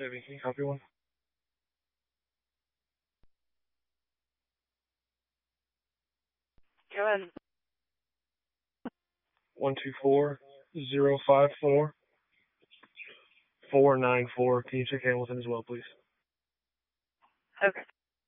Chevy, can you copy one? Go ahead. 124-054-494. Can you check Hamilton as well, please? Okay.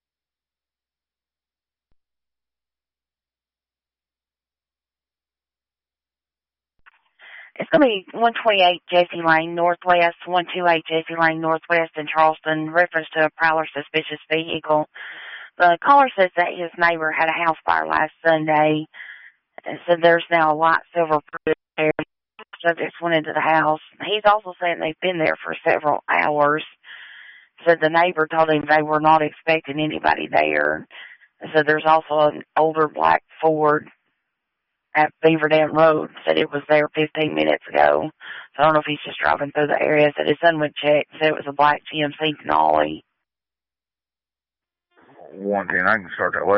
It's going to be 128 JC Lane Northwest, 128 JC Lane Northwest in Charleston, reference to a prowler suspicious vehicle. The caller says that his neighbor had a house fire last Sunday, and said there's now a light silver there. Subjects went into the house. He's also saying they've been there for several hours. Said the neighbor told him they were not expecting anybody there. Said there's also an older black Ford at Beaver Dam Road. Said it was there 15 minutes ago. So I don't know if he's just driving through the area. Said his son would check. Said it was a black GMC Denali. 110, I can start that way.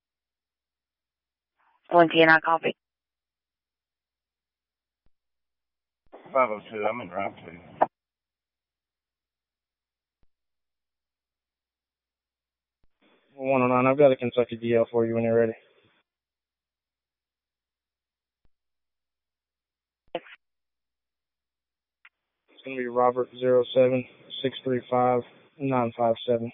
110, I copy. 502, I'm in route 2. One oh nine. I've got a Kentucky DL for you when you're ready. It's going to be Robert 07-635-957.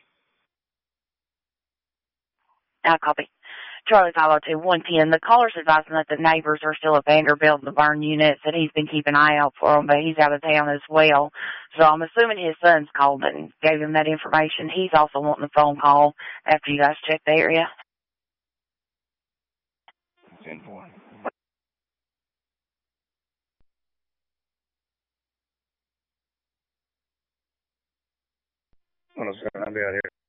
I copy. Charlie 502, 110. The caller's advising that the neighbors are still at Vanderbilt in the burn unit. Said he's been keeping an eye out for them, but he's out of town as well. So I'm assuming his son's called and gave him that information. He's also wanting a phone call after you guys check the area. 10-4. Well, it's going to be out here.